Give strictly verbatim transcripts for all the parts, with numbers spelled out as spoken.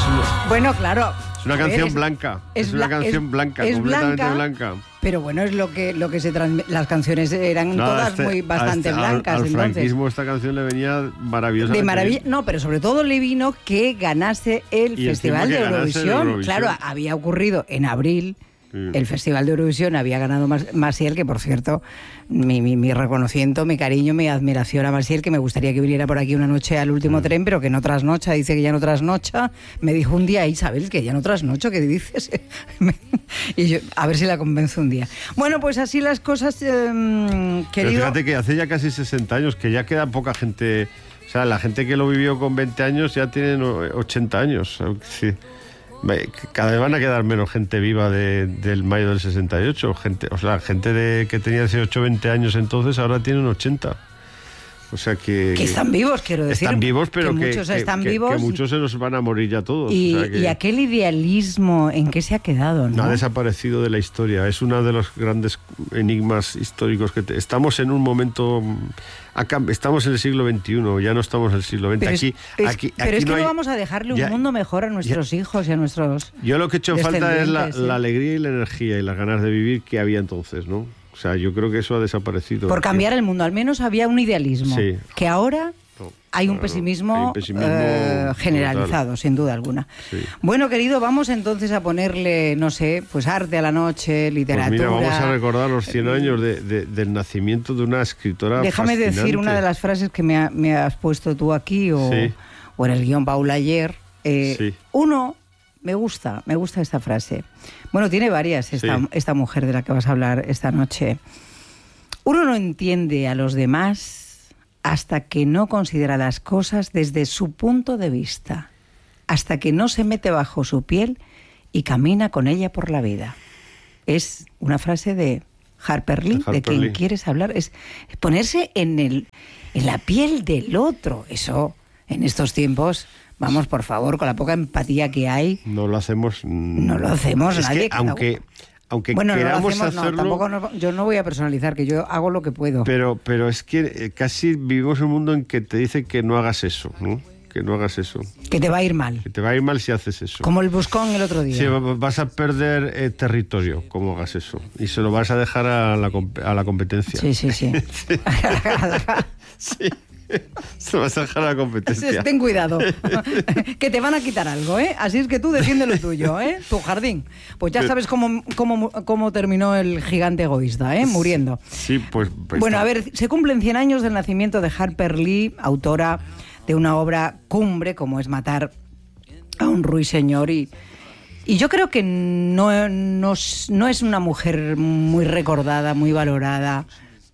una, bueno, claro. Es una canción ver, es, blanca. Es, es una bla- canción es, blanca, es completamente blanca, blanca. Pero bueno, es lo que lo que se transmite. Las canciones eran no, todas este, muy bastante este, blancas. Al, al entonces. franquismo esta canción le venía maravillosa. De maravilla, no, pero sobre todo le vino que ganase el y Festival de Eurovisión. Eurovisión. Claro, había ocurrido en abril. El Festival de Eurovisión había ganado Maciel, que por cierto, mi, mi, mi reconocimiento, mi cariño, mi admiración a Maciel, que me gustaría que viniera por aquí una noche al último mm. tren, pero que no trasnocha, dice que ya no trasnocha. Me dijo un día, Isabel, que ya no trasnocho, ¿qué dices? Y yo, a ver si la convenzo un día. Bueno, pues así las cosas, eh, querido. Pero fíjate que hace ya casi sesenta años, que ya queda poca gente, o sea, la gente que lo vivió con veinte años ya tienen ochenta años, sí. Cada vez van a quedar menos gente viva de, del mayo del sesenta y ocho. Gente, o sea, gente de, que tenía dieciocho, veinte años entonces ahora tienen ochenta. O sea que... Que están vivos, quiero decir. Están vivos, pero que, que, muchos que, están que, vivos. que muchos se nos van a morir ya todos. Y, o sea que y aquel idealismo, ¿en qué se ha quedado? ¿No? no ha desaparecido de la historia. Es uno de los grandes enigmas históricos que te, estamos en un momento... Acá, estamos en el siglo veintiuno, ya no estamos en el siglo veinte. Pero aquí, es, aquí, pero aquí es que no, no hay, vamos a dejarle un ya, mundo mejor a nuestros ya, hijos y a nuestros Yo lo que he hecho en falta es la, ¿sí? la alegría y la energía y las ganas de vivir que había entonces, ¿no? O sea, yo creo que eso ha desaparecido. Por cambiar el mundo, al menos había un idealismo. Sí. Que ahora... No, hay un claro, pesimismo, hay un pesimismo eh, generalizado, brutal. Sin duda alguna. Sí. Bueno, querido, vamos entonces a ponerle, no sé, pues arte a la noche, literatura. Pues mira, vamos a recordar los cien años de, de, del nacimiento de una escritora Déjame fascinante. decir una de las frases que me, ha, me has puesto tú aquí o, sí. o en el guión Paula ayer. Eh, sí. Uno, me gusta, me gusta esta frase. Bueno, tiene varias esta, sí. esta mujer de la que vas a hablar esta noche. Uno no entiende a los demás hasta que no considera las cosas desde su punto de vista, hasta que no se mete bajo su piel y camina con ella por la vida. Es una frase de Harper Lee, de, Harper de quien Lee. Quieres hablar, es ponerse en, el, en la piel del otro. Eso, en estos tiempos, vamos, por favor, con la poca empatía que hay. No lo hacemos. No lo hacemos es nadie. Que, aunque... Aunque bueno, queramos no lo hacemos, hacerlo... No, tampoco no, yo no voy a personalizar, que yo hago lo que puedo. Pero, pero es que casi vivimos en un mundo en que te dice que no hagas eso, ¿no? Que no hagas eso. Que te va a ir mal. Que te va a ir mal si haces eso. Como el Buscón el otro día. Sí, vas a perder eh, territorio como hagas eso. Y se lo vas a dejar a la, a la competencia. Sí, sí, sí. sí. sí. Se vas a dejar a la competencia. Ten cuidado, que te van a quitar algo, ¿eh? Así es que tú defiende lo tuyo, ¿eh? Tu jardín. Pues ya sabes cómo, cómo, cómo terminó el gigante egoísta, ¿eh? Muriendo. Sí, pues... pues bueno, está. a ver, se cumplen cien años del nacimiento de Harper Lee, autora de una obra cumbre como es Matar a un ruiseñor y... Y yo creo que no, no, no es una mujer muy recordada, muy valorada...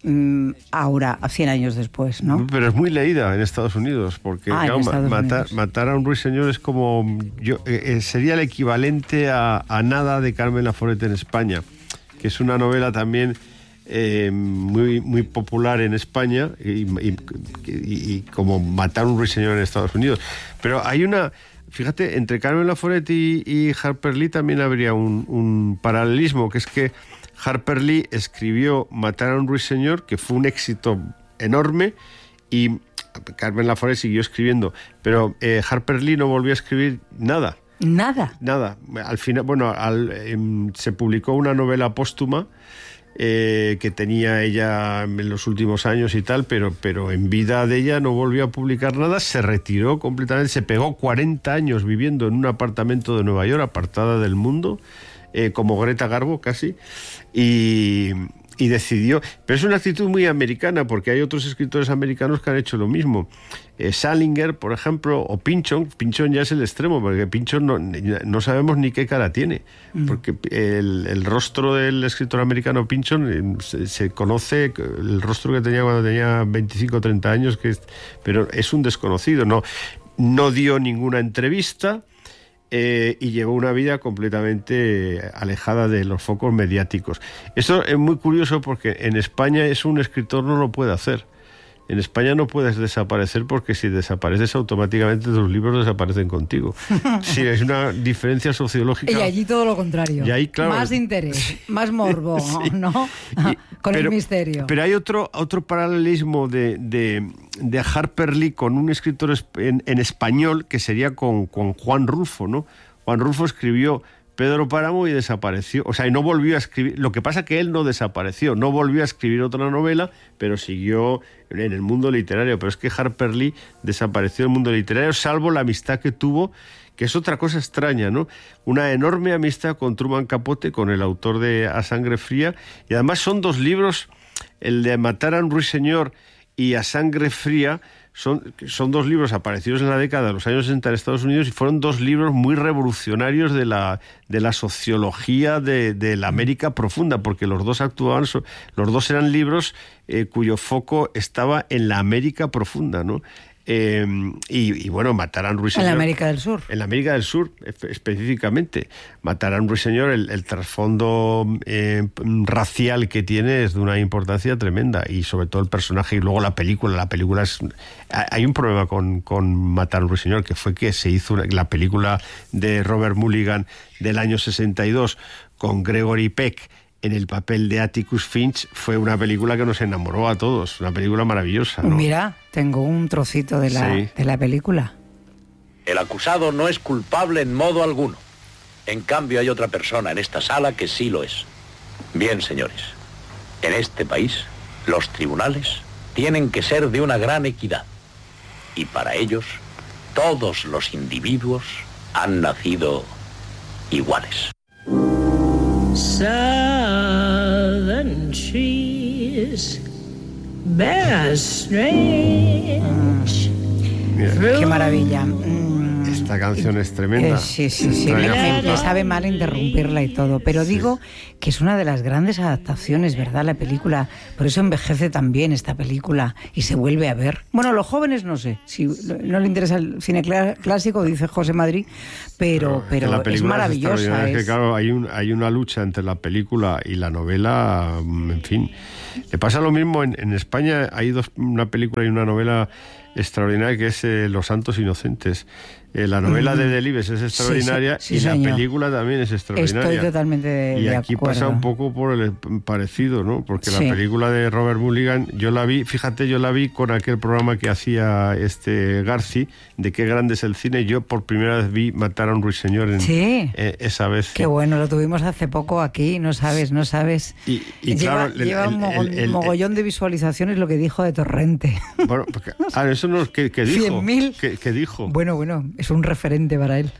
ahora, a cien años después, ¿no? Pero es muy leída en Estados Unidos, porque ah, claro, Estados matar, Unidos. matar a un ruiseñor es como... Yo, eh, sería el equivalente a, a Nada de Carmen Laforet en España, que es una novela también eh, muy, muy popular en España y, y, y, y como Matar a un ruiseñor en Estados Unidos. Pero hay una... Fíjate, entre Carmen Laforet y, y Harper Lee también habría un, un paralelismo, que es que Harper Lee escribió Matar a un ruiseñor, que fue un éxito enorme, y Carmen Laforet siguió escribiendo, pero eh, Harper Lee no volvió a escribir nada. Nada. Nada. Al final, bueno, al, eh, se publicó una novela póstuma eh, que tenía ella en los últimos años y tal, pero, pero en vida de ella no volvió a publicar nada, se retiró completamente, se pegó cuarenta años viviendo en un apartamento de Nueva York, apartada del mundo, eh, como Greta Garbo casi, y... y decidió, pero es una actitud muy americana, porque hay otros escritores americanos que han hecho lo mismo. Eh, Salinger, por ejemplo, o Pynchon. Pynchon ya es el extremo, porque Pynchon no, no sabemos ni qué cara tiene, mm. porque el, el rostro del escritor americano Pynchon se, se conoce, el rostro que tenía cuando tenía veinticinco o treinta años, que es, pero es un desconocido, no, no dio ninguna entrevista. Eh, y llevó una vida completamente alejada de los focos mediáticos. Esto es muy curioso porque en España eso un escritor no lo puede hacer. En España no puedes desaparecer porque si desapareces automáticamente tus libros desaparecen contigo. Sí, es una diferencia sociológica. Y allí todo lo contrario. Y ahí, claro, más interés, más morbo, sí. ¿no? Y, con pero, el misterio. Pero hay otro, otro paralelismo de, de, de Harper Lee con un escritor en, en español que sería con, con Juan Rulfo, ¿no? Juan Rulfo escribió Pedro Páramo y desapareció, o sea, y no volvió a escribir, lo que pasa que él no desapareció, no volvió a escribir otra novela, pero siguió en el mundo literario, pero es que Harper Lee desapareció del mundo literario, salvo la amistad que tuvo, que es otra cosa extraña, ¿no? Una enorme amistad con Truman Capote, con el autor de A Sangre Fría, y además son dos libros, el de Matar a un ruiseñor y A Sangre Fría, Son, son dos libros aparecidos en la década de los años sesenta en Estados Unidos y fueron dos libros muy revolucionarios de la, de la sociología de, de la América profunda, porque los dos actuaban, los dos eran libros eh, cuyo foco estaba en la América profunda, ¿no? Eh, y, y bueno, Matar a un ruiseñor... En la América del Sur. En la América del Sur, específicamente. Matar a un ruiseñor, el, el trasfondo eh, racial que tiene es de una importancia tremenda, y sobre todo el personaje, y luego la película. La película es... Hay un problema con, con Matar a un ruiseñor, que fue que se hizo una, la película de Robert Mulligan del año sesenta y dos con Gregory Peck en el papel de Atticus Finch, fue una película que nos enamoró a todos, una película maravillosa, ¿no? Mira, tengo un trocito de la, sí. de la película. El acusado no es culpable en modo alguno. En cambio, hay otra persona en esta sala que sí lo es. Bien, señores, en este país, los tribunales tienen que ser de una gran equidad. Y para ellos, todos los individuos han nacido iguales. Southern trees bear strange. Mira, qué maravilla. Esta canción es tremenda. Eh, sí, sí, sí. Me, me sabe mal interrumpirla y todo, pero sí. Digo que es una de las grandes adaptaciones, ¿verdad? La película. Por eso envejece también esta película y se vuelve a ver. Bueno, los jóvenes no sé, si no le interesa el cine clásico, dice José Madrid, pero, pero, pero es maravillosa. Es, es que claro, hay, un, hay una lucha entre la película y la novela, en fin. Le pasa lo mismo en, en España, hay dos, una película y una novela extraordinaria que es eh, Los Santos Inocentes. Eh, la novela mm. de Delibes es extraordinaria, sí, sí, sí, y señor. La película también es extraordinaria. Estoy totalmente de, y aquí de acuerdo. Pasa un poco por el parecido, ¿no? Porque sí. La película de Robert Mulligan, yo la vi, fíjate, yo la vi con aquel programa que hacía este Garci, de Qué grande es el cine. Yo por primera vez vi Matar a un ruiseñor en, sí. eh, esa vez. Qué bueno, lo tuvimos hace poco aquí, no sabes, no sabes. Y, y lleva, claro, lleva el, un mogollón, el, el, mogollón de visualizaciones lo que dijo de Torrente. Bueno, porque, ah, eso no, ¿qué, qué dijo? cien mil. ¿Qué, ¿Qué dijo? Bueno, bueno, es un referente para él.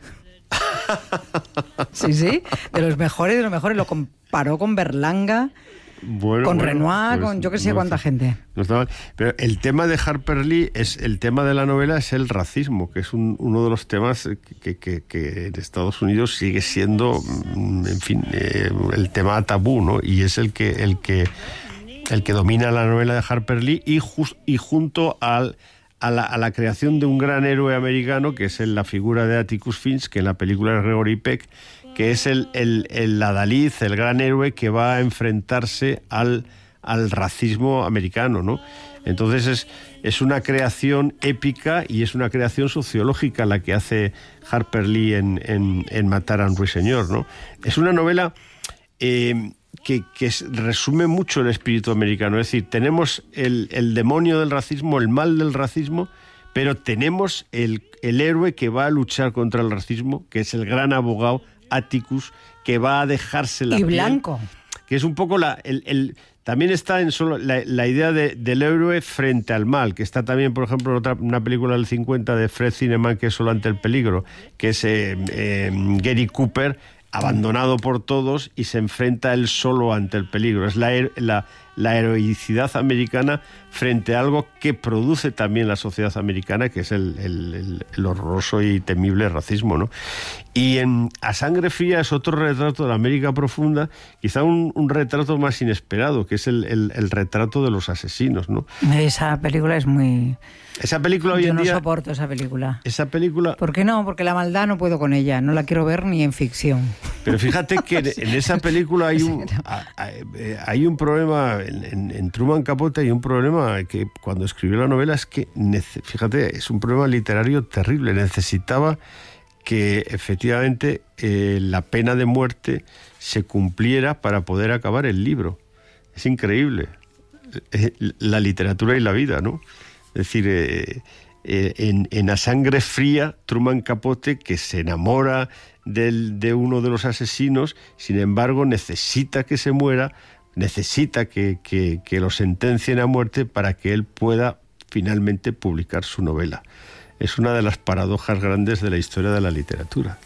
Sí, sí, de los mejores, de los mejores. Lo comparó con Berlanga, bueno, con bueno, Renoir, pues, con yo que sé no cuánta está, gente. No está mal. Pero el tema de Harper Lee, es el tema de la novela es el racismo, que es un, uno de los temas que, que, que en Estados Unidos sigue siendo, en fin, eh, el tema tabú, ¿no? Y es el que, el que, el que domina la novela de Harper Lee y, just, y junto al A la, a la creación de un gran héroe americano, que es el, la figura de Atticus Finch, que en la película es Gregory Peck, que es el, el, el adalid, el gran héroe que va a enfrentarse al, al racismo americano, ¿no? Entonces es, es una creación épica y es una creación sociológica la que hace Harper Lee en, en, en Matar a un ruiseñor, ¿no? Es una novela... Eh, Que, que resume mucho el espíritu americano. Es decir, tenemos el, el demonio del racismo, el mal del racismo, pero tenemos el, el héroe que va a luchar contra el racismo, que es el gran abogado Atticus, que va a dejarse la y piel, blanco. Que es un poco la... El, el, también está en solo la, la idea de, del héroe frente al mal, que está también, por ejemplo, otra, una película del cincuenta de Fred Zinnemann, que es Solo ante el peligro, que es eh, eh, Gary Cooper, abandonado por todos y se enfrenta él solo ante el peligro. Es la, la, la heroicidad americana frente a algo que produce también la sociedad americana, que es el, el, el, el horroroso y temible racismo, ¿no? Y en A Sangre Fría es otro retrato de la América profunda, quizá un, un retrato más inesperado, que es el, el, el retrato de los asesinos, ¿no? Esa película es muy... Esa película hoy Yo en no día... soporto esa película. Esa película... ¿Por qué no? Porque la maldad no puedo con ella. No la quiero ver ni en ficción. Pero fíjate que en esa película hay un, hay un problema en, en, en Truman Capote hay un problema que cuando escribió la novela es que, fíjate, es un problema literario terrible. Necesitaba que efectivamente eh, la pena de muerte se cumpliera para poder acabar el libro. Es increíble. Eh, la literatura y la vida, ¿no? Es decir, eh, eh, en, en A Sangre Fría, Truman Capote, que se enamora del, de uno de los asesinos, sin embargo necesita que se muera, necesita que, que, que lo sentencien a muerte para que él pueda finalmente publicar su novela. Es una de las paradojas grandes de la historia de la literatura.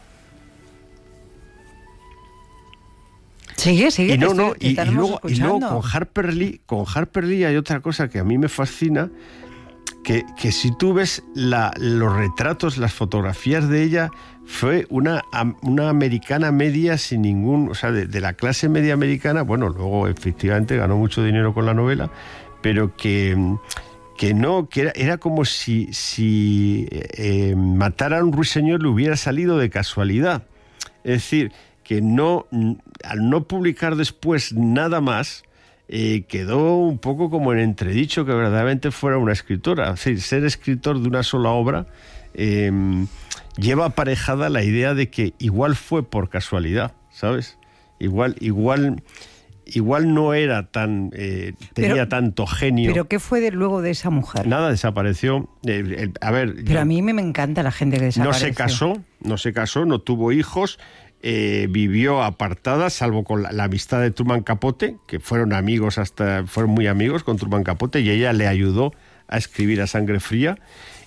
Sigue, sigue. Y, no, no, estoy, y, y, luego, y luego con Harper Lee, con Harper Lee hay otra cosa que a mí me fascina, que, que si tú ves la, los retratos, las fotografías de ella, fue una, una americana media sin ningún, o sea, de, de la clase media americana. Bueno, luego efectivamente ganó mucho dinero con la novela, pero que, que no, que era, era como si, si eh, Matar a un ruiseñor le hubiera salido de casualidad. Es decir, que no, al no publicar después nada más, eh, quedó un poco como en entredicho que verdaderamente fuera una escritora. Es decir, ser escritor de una sola obra eh, lleva aparejada la idea de que igual fue por casualidad, ¿sabes? Igual, igual, igual no era tan, eh, tenía pero, tanto genio. ¿Pero qué fue de, luego de esa mujer? Nada, desapareció. Eh, eh, a ver, pero yo, a mí me, me encanta la gente que desapareció. No se casó, no se casó, no tuvo hijos. Eh, vivió apartada, salvo con la, la amistad de Truman Capote, que fueron amigos hasta, fueron muy amigos con Truman Capote, y ella le ayudó a escribir A Sangre Fría,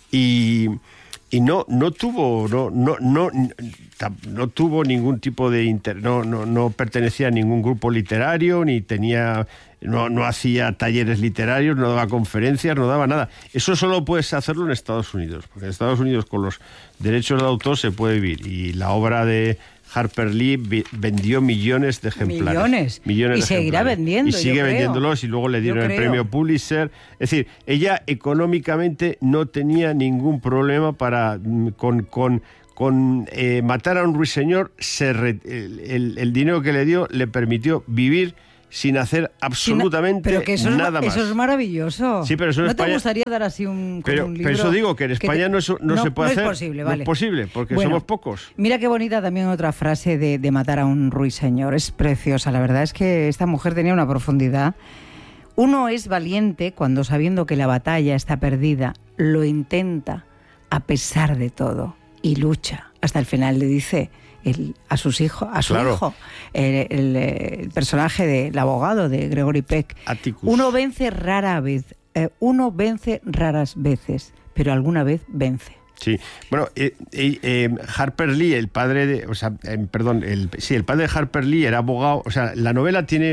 y, y no, no tuvo, no, no, no, no tuvo ningún tipo de inter, no, no, no pertenecía a ningún grupo literario, ni tenía, no, no hacía talleres literarios, no daba conferencias, no daba nada. Eso solo puedes hacerlo en Estados Unidos, porque en Estados Unidos con los derechos de autor se puede vivir, y la obra de Harper Lee vendió millones de ejemplares. Millones. millones y de seguirá ejemplares. vendiendo. Y sigue yo vendiéndolos creo. y luego le dieron yo el creo. premio Pulitzer. Es decir, ella económicamente no tenía ningún problema para con, con, con eh, matar a un ruiseñor. Se re, el, el, el dinero que le dio le permitió vivir sin hacer absolutamente pero que eso nada es, más. Eso es maravilloso. Sí, pero eso en ¿No España, te gustaría dar así un, pero, un libro? Pero eso digo, que en España te, no, eso, no, no se puede no hacer. No es posible, vale. No es posible, porque bueno, somos pocos. Mira qué bonita también otra frase de, de matar a un ruiseñor. Es preciosa, la verdad es que esta mujer tenía una profundidad. Uno es valiente cuando, sabiendo que la batalla está perdida, lo intenta a pesar de todo y lucha. Hasta el final le dice... El, a sus hijos, a su claro. hijo, el, el, el personaje del abogado de Gregory Peck. Atticus. Uno vence rara vez, eh, uno vence raras veces, pero alguna vez vence. Sí, bueno, eh, eh, Harper Lee, el padre de, o sea, eh, perdón, el, sí, el padre de Harper Lee era abogado. O sea, la novela tiene,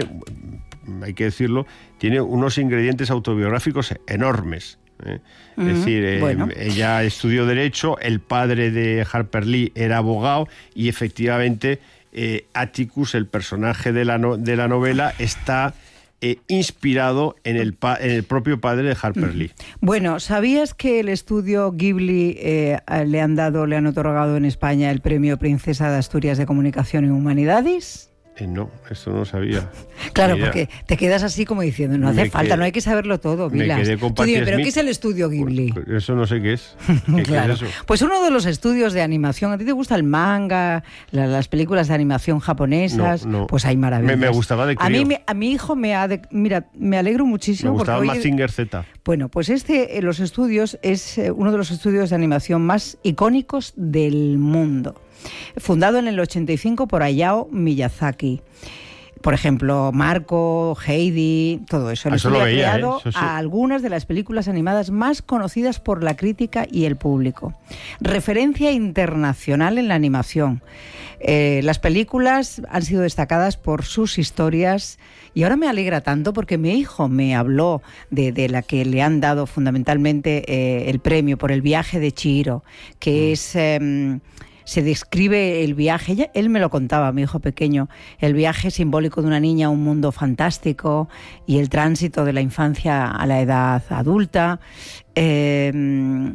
hay que decirlo, tiene unos ingredientes autobiográficos enormes. ¿eh? Uh-huh. Es decir, eh, bueno. ella estudió Derecho, el padre de Harper Lee era abogado y efectivamente eh, Atticus, el personaje de la, no, de la novela, está eh, inspirado en el, pa, en el propio padre de Harper Lee. Bueno, ¿sabías que el estudio Ghibli eh, le han dado, le han otorgado en España el premio Princesa de Asturias de Comunicación y Humanidades? Eh, no, eso no sabía. Claro, Mira. Porque te quedas así como diciendo, no hace me falta, quedé, no hay que saberlo todo, Vilas. Me quedé con Tú dime, ¿pero qué es el estudio Ghibli? Pues, eso no sé qué es. ¿Qué, claro. ¿qué es eso? Pues uno de los estudios de animación. ¿A ti te gusta el manga, la, las películas de animación japonesas? No, no. Pues hay maravillas. Me, me gustaba de crío. A mí, me, a mi hijo me ha... De, mira, me alegro muchísimo. Me gustaba porque Mazinger Z. Bueno, pues este, los estudios, es uno de los estudios de animación más icónicos del mundo. Fundado en el ochenta y cinco por Hayao Miyazaki. Por ejemplo, Marco, Heidi, todo eso. El eso estudio lo veía, ha creado ¿eh? eso, eso. a algunas de las películas animadas más conocidas por la crítica y el público. Referencia internacional en la animación. Eh, las películas han sido destacadas por sus historias y ahora me alegra tanto porque mi hijo me habló de, de la que le han dado fundamentalmente eh, el premio por El viaje de Chihiro, que mm. es... Eh, se describe el viaje, ella, él me lo contaba, mi hijo pequeño, el viaje simbólico de una niña a un mundo fantástico y el tránsito de la infancia a la edad adulta. Eh,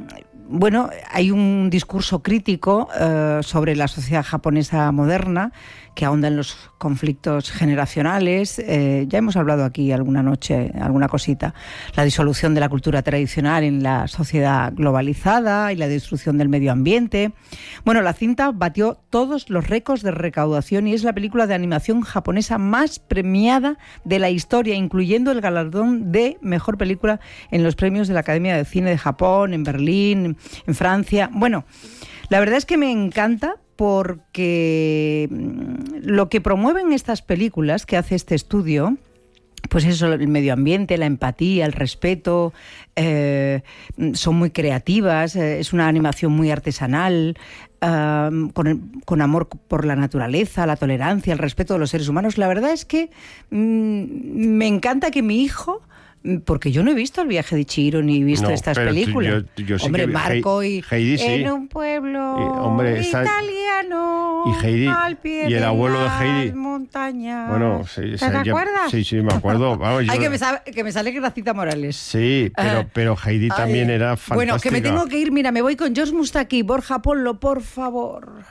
bueno, hay un discurso crítico eh, sobre la sociedad japonesa moderna que ahonda en los conflictos generacionales. Eh, ya hemos hablado aquí alguna noche, alguna cosita. La disolución de la cultura tradicional en la sociedad globalizada y la destrucción del medio ambiente. Bueno, la cinta batió todos los récords de recaudación y es la película de animación japonesa más premiada de la historia, incluyendo el galardón de mejor película en los premios de la Academia de Cine de Japón, en Berlín, en Francia. Bueno, la verdad es que me encanta porque lo que promueven estas películas que hace este estudio, pues eso, el medio ambiente, la empatía, el respeto, eh, son muy creativas, eh, es una animación muy artesanal, eh, con, con amor por la naturaleza, la tolerancia, el respeto de los seres humanos. La verdad es que mmm, me encanta que mi hijo... Porque yo no he visto El viaje de Chihiro ni he visto no, estas pero películas. Yo, yo sí hombre, que, Marco y Heidi, sí. En un pueblo y, hombre, está, italiano y Heidi al pie y el de abuelo de las Heidi. montañas. Bueno, sí, ¿Te sí, acuerdas? Sí, sí, me acuerdo. Vamos, yo... Ay, que me, sabe, que me sale Gracita Morales. Sí, pero, pero Heidi Ay. también era fantástica. Bueno, que me tengo que ir. Mira, me voy con Josh Mustaki. Borja, ponlo, por favor.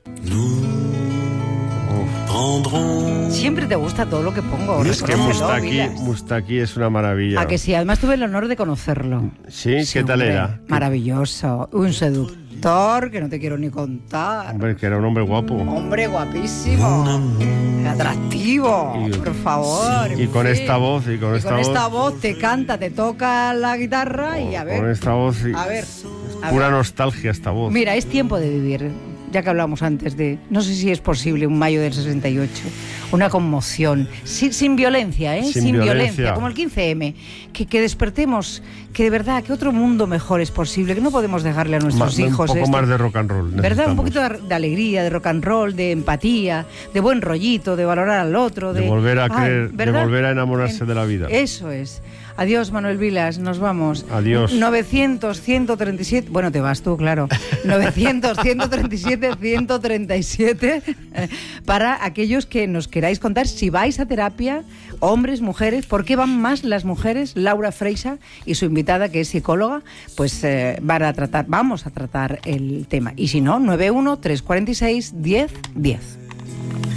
Siempre te gusta todo lo que pongo. Es que Mustaki, Mustaki es una maravilla. A que sí, además tuve el honor de conocerlo. ¿Sí? Sí, ¿Qué tal hombre, era? Maravilloso. Un seductor que no te quiero ni contar. Hombre, que era un hombre guapo. Hombre guapísimo. Atractivo, y, por favor. Y con sí. esta voz. Y con, y esta, con voz, esta voz te canta, te toca la guitarra oh, y a ver. Con esta voz. Y, a ver. A pura ver. nostalgia esta voz. Mira, es tiempo de vivir. Ya que hablamos antes de... No sé si es posible un mayo del sesenta y ocho. Una conmoción. Sin, sin violencia, ¿eh? Sin, sin violencia. violencia. Como el quince eme. Que, que despertemos, que de verdad, que otro mundo mejor es posible. Que no podemos dejarle a nuestros Ma, hijos un poco esto. más de rock and roll. ¿Verdad? Un poquito de, de alegría, de rock and roll, de empatía, de buen rollito, de valorar al otro. De, de volver a Ay, creer, de ¿verdad? volver a enamorarse en, de la vida. Eso es. Adiós, Manuel Vilas, nos vamos. Adiós. novecientos, ciento treinta y siete, bueno, te vas tú, claro. novecientos, ciento treinta y siete, ciento treinta y siete, eh, para aquellos que nos queráis contar si vais a terapia, hombres, mujeres, ¿por qué van más las mujeres? Laura Freixa y su invitada, que es psicóloga, pues eh, van a tratar, vamos a tratar el tema. Y si no, nueve uno, tres cuatro seis, diez diez.